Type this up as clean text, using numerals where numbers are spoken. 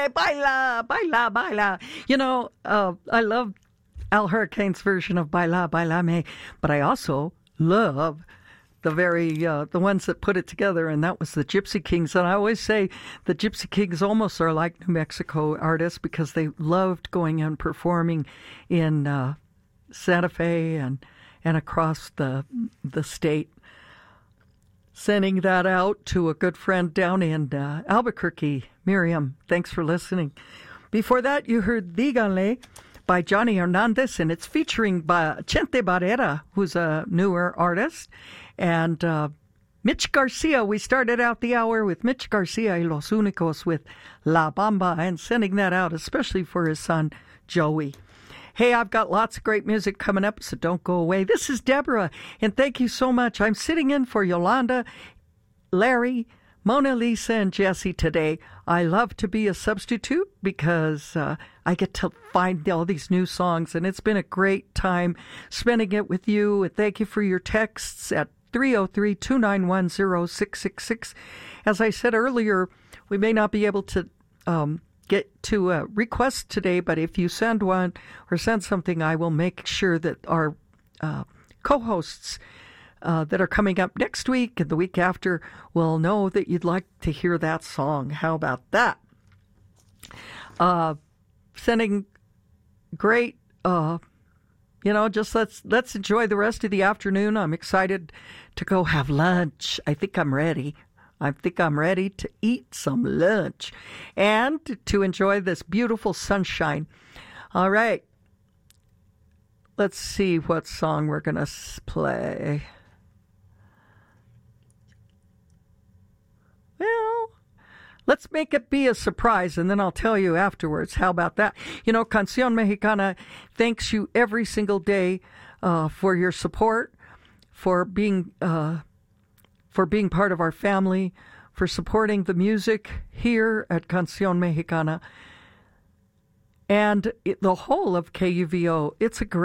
baila, baila, baila. You know, I love Al Hurricane's version of Baila, Bailame, but I also love the ones that put it together, and that was the Gypsy Kings. And I always say the Gypsy Kings almost are like New Mexico artists because they loved going and performing in Santa Fe and across the state. Sending that out to a good friend down in Albuquerque, Miriam. Thanks for listening. Before that, you heard Díganle by Johnny Hernandez, and it's featuring Chente Barrera, who's a newer artist, and Mitch Garcia. We started out the hour with Mitch Garcia y Los Únicos with La Bamba, and sending that out especially for his son, Joey. Hey, I've got lots of great music coming up, so don't go away. This is Deborah, and thank you so much. I'm sitting in for Yolanda, Larry, Mona Lisa, and Jesse today. I love to be a substitute because I get to find all these new songs, and it's been a great time spending it with you. And thank you for your texts at 303-291-0666. As I said earlier, we may not be able to get to a request today, but if you send one or send something, I will make sure that our co-hosts that are coming up next week and the week after will know that you'd like to hear that song. How about that? Sending great, just let's enjoy the rest of the afternoon. I'm excited to go have lunch. I think I'm ready to eat some lunch and to enjoy this beautiful sunshine. All right. Let's see what song we're going to play. Well, let's make it be a surprise, and then I'll tell you afterwards. How about that? You know, Canción Mexicana thanks you every single day for your support, for being part of our family, for supporting the music here at Canción Mexicana and the whole of KUVO. It's a great